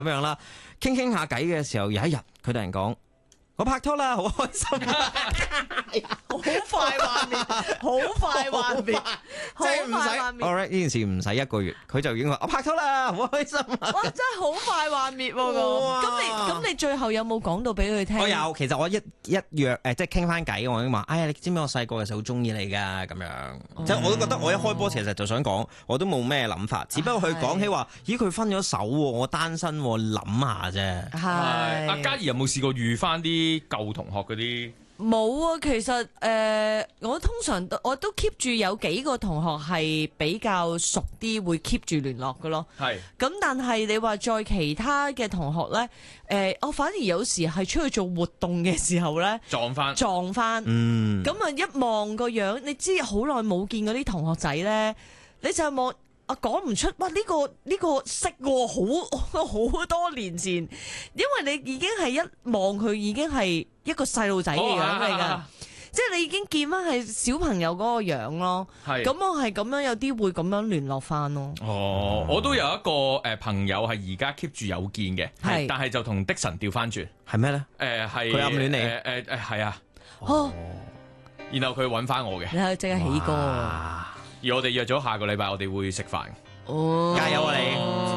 咁樣啦，傾傾下偈嘅時候，有一日佢突然講：我拍拖啦，好開心啊！ 好快幻滅，好快幻滅，好即係唔使快幻滅。 ，alright 呢件事唔使1個月，佢就已經話我拍拖啦，好開心啊！ 哇！真係好快幻滅喎哇咁你最後有冇講到俾佢聽？ 我有，其實我一約即係傾翻偈，我已經話：哎呀，你知唔知我細個嘅時候好中意你㗎？咁樣，即係我都覺得我一開波其實就想講，我都冇咩諗法，只不過佢講起話，咦佢分咗手喎，我單身喎，諗下啫。 係阿嘉怡有冇試過遇翻啲舊同學嗰啲？ 冇啊，其實我通常我都 keep 住有幾個同學係比較熟啲，會 keep 住聯絡嘅咯。 係咁但係你話再其他嘅同學呢，我反而有時係出去做活動嘅時候呢， 撞翻。 嗯， 咁啊一望個樣，你知好耐冇見嗰啲同學仔呢，你就望。我講唔出，哇！呢個識喎，好多年前，因為你已經係一望佢已經係一個細路仔嘅樣嚟㗎，即係你已經見翻係小朋友嗰個樣咯。 係咁我係咁樣有啲會咁樣聯絡翻咯。 哦，我都有一個朋友係而家 keep 住有見嘅， 係但係就同的神調翻轉。 係咩咧？ 係佢暗戀你係啊， 哦， 然後佢揾翻我嘅， 你係即刻起歌啊！ 啊！ 而我哋約咗下個禮拜我哋會食飯。 哦， 加油啊你！